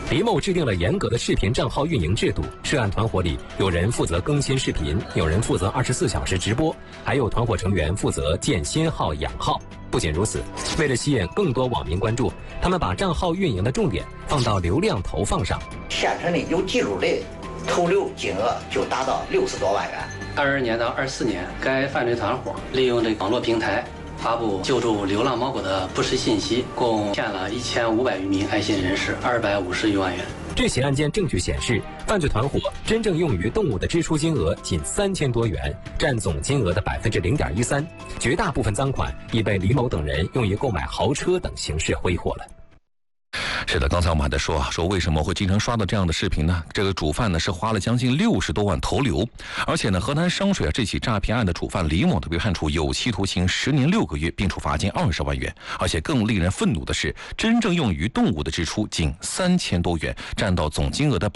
李某制定了严格的视频账号运营制度，涉案团伙里有人负责更新视频，有人负责24小时直播，还有团伙成员负责建新号养号。不仅如此，为了吸引更多网民关注，他们把账号运营的重点放到流量投放上。 县城里有记录的投流金额就达到60多万元。 22年到24年，该犯罪团伙利用这网络平台发布救助流浪猫狗的不实信息，共骗了1500余名爱心人士250余万元。 这起案件证据显示，犯罪团伙真正用于动物的支出金额仅3000多元，占总金额的0.13%，绝大部分赃款已被李某等人用于购买豪车等形式挥霍了。 是的，刚才我们还在说为什么会经常刷到这样的视频呢？这个主犯呢是花了将近60多万投流，而且呢，河南商水这起诈骗案的主犯李某被判处有期徒刑10年6个月，并处罚金20万元。而且更令人愤怒的是，真正用于动物的支出仅3000多元，占到总金额的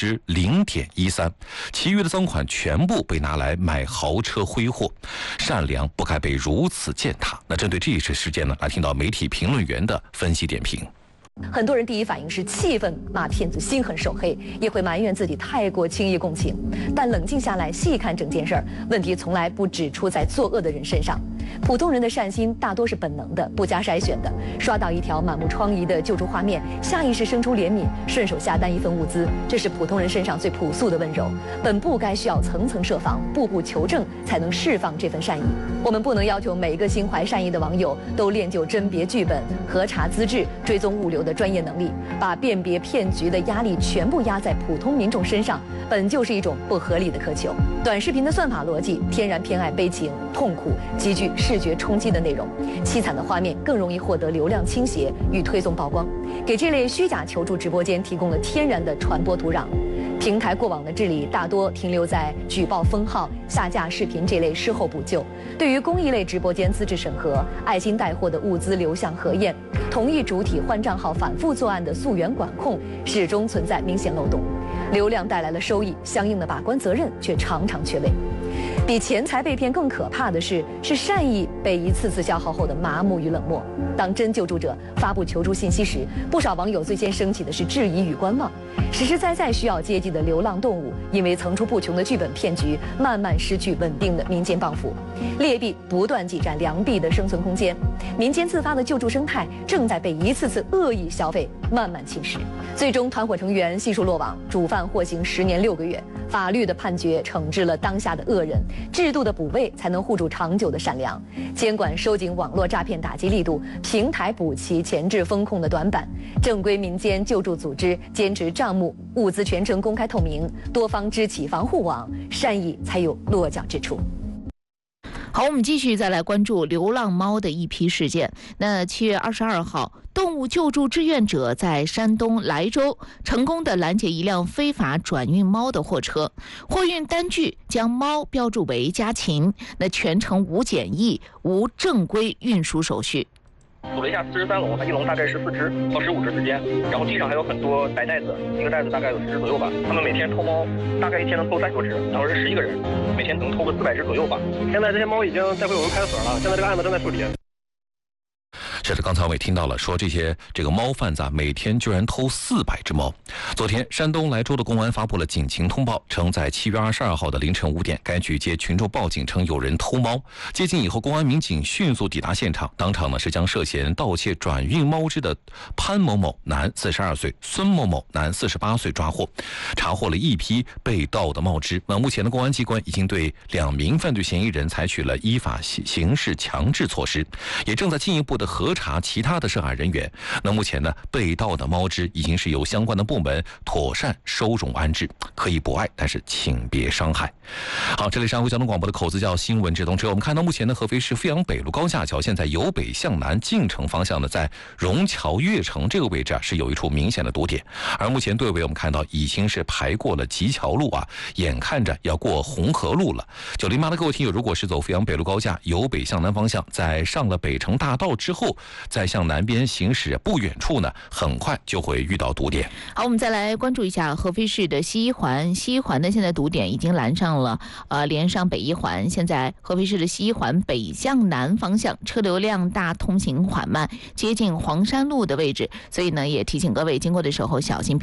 0.13%，其余的赃款全部被拿来买豪车挥霍。善良不该被如此践踏。那针对这一次事件呢，来听到媒体评论员的分析点评。 很多人第一反应是气愤，骂骗子心狠手黑，也会埋怨自己太过轻易共情。但冷静下来细看整件事儿，问题从来不只出在作恶的人身上。普通人的善心大多是本能的，不加筛选的。刷到一条满目疮痍的救助画面，下意识生出怜悯，顺手下单一份物资，这是普通人身上最朴素的温柔。本不该需要层层设防，步步求证，才能释放这份善意。我们不能要求每一个心怀善意的网友都练就甄别剧本、核查资质、追踪物流的专业能力，把辨别骗局的压力全部压在普通民众身上，本就是一种不合理的苛求。短视频的算法逻辑天然偏爱悲情、痛苦、极具视觉冲击的内容，凄惨的画面更容易获得流量倾斜与推送曝光，给这类虚假求助直播间提供了天然的传播土壤。平台过往的治理大多停留在举报封号、下架视频这类事后补救，对于公益类直播间资质审核、爱心带货的物资流向核验、同一主体换账号反复作案的溯源管控，始终存在明显漏洞。流量带来了收益，相应的把关责任却常常缺位。比钱财被骗更可怕的是善意被一次次消耗后的麻木与冷漠。当真救助者发布求助信息时，不少网友最先升起的是质疑与观望。实实在在需要接济的流浪动物，因为层出不穷的剧本骗局，慢慢失去稳定的民间帮扶，劣币不断挤占良币的生存空间。民间自发的救助生态正在被一次次恶意消费慢慢侵蚀，最终团伙成员悉数落网，主犯获刑10年6个月。法律的判决惩治了当下的恶人，制度的补位才能护住长久的善良。监管收紧网络诈骗打击力度，平台补齐前置风控的短板，正规民间救助组织坚持账目、物资全程公开透明，多方支起防护网，善意才有落脚之处。 好，我们继续再来关注流浪猫的一批事件。那7月22号，动物救助志愿者在山东莱州成功的拦截一辆非法转运猫的货车，货运单据将猫标注为家禽，那全程无检疫、无正规运输手续。 数了一下43笼，它一笼大概14只到15只之间，然后地上还有很多白袋子，一个袋子大概有10只左右吧。他们每天偷猫，大概一天能偷30多只，然后是11个人，每天能偷个400只左右吧。现在这些猫已经带回我们派出所了，现在这个案子正在处理。 是的，刚才我也听到了，说这个猫贩子每天居然偷400只猫。昨天，山东莱州的公安发布了警情通报，称在7月22号的凌晨5点，该局接群众报警称有人偷猫。接警以后，公安民警迅速抵达现场，当场是将涉嫌盗窃转运猫只的潘某某男42岁、孙某某男48岁抓获，查获了一批被盗的猫只。目前的公安机关已经对2名犯罪嫌疑人采取了依法刑事强制措施，也正在进一步的核查其他的涉案人员。那目前呢，被盗的猫只已经是由相关的部门妥善收容安置，可以博爱，但是请别伤害。好，这里是安徽交通广播的口子叫新闻直通车。我们看到目前的合肥市阜阳北路高架桥现在由北向南进城方向呢，在荣桥悦城这个位置是有一处明显的堵点，而目前队尾我们看到已经是排过了吉桥路眼看着要过红河路了。908的各位听友，如果是走阜阳北路高架由北向南方向，在上了北城大道之后，再向南边行驶不远处呢，很快就会遇到堵点。 好，我们再来关注一下合肥市的西一环。西一环的现在堵点已经拦上了，连上北一环。现在合肥市的西一环北向南方向车流量大，通行缓慢，接近黄山路的位置，所以呢，也提醒各位经过的时候小心。